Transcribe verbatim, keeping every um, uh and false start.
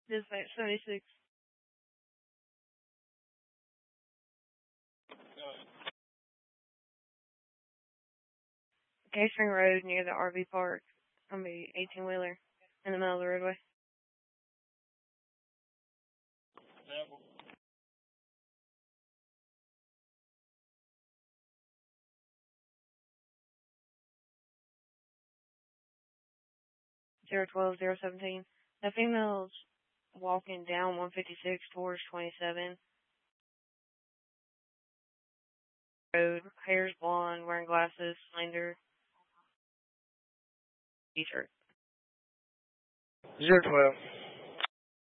Dispatch seventy-six. Gayspring Road near the R V park. It's going to be eighteen-wheeler in the middle of the roadway. zero twelve zero seventeen. The female's walking down one fifty-six towards twenty-seven. Road, hair's blonde, wearing glasses, slender, t-shirt. zero twelve.